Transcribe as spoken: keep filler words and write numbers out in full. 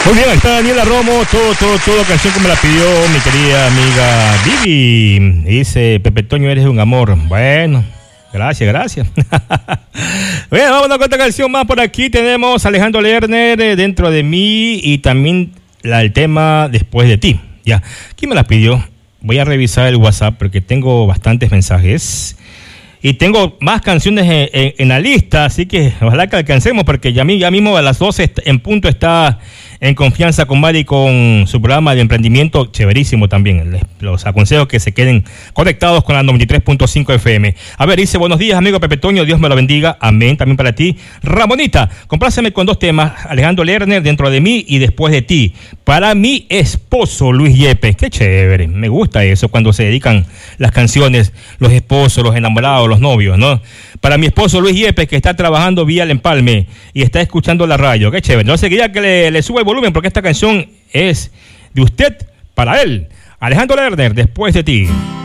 Muy bien, está Daniela Romo, todo, todo, todo, canción que me la pidió mi querida amiga Vivi. Dice, Pepe Toño, eres un amor. Bueno, gracias, gracias. Bueno, vámonos con otra canción más por aquí. Tenemos a Alejandro Lerner, eh, Dentro de mí, y también la, el tema Después de ti. Ya, ¿quién me la pidió? Voy a revisar el WhatsApp porque tengo bastantes mensajes. Y tengo más canciones en, en, en la lista, así que ojalá que alcancemos, porque ya, ya mismo a las doce en punto está En Confianza con Mari con su programa de emprendimiento, chéverísimo también. Les, los aconsejo que se queden conectados con la noventa y tres punto cinco F M. A ver, dice, buenos días, amigo Pepe Toño, Dios me lo bendiga, amén, también para ti. Ramonita, compláceme con dos temas, Alejandro Lerner, Dentro de mí y Después de ti. Para mi esposo, Luis Yepes, qué chévere, me gusta eso, cuando se dedican las canciones, los esposos, los enamorados, los novios, ¿no? Para mi esposo Luis Yepes, que está trabajando vía el empalme y está escuchando la radio, qué chévere. No sé, quería que le, le suba el volumen porque esta canción es de usted para él. Alejandro Lerner, Después de ti.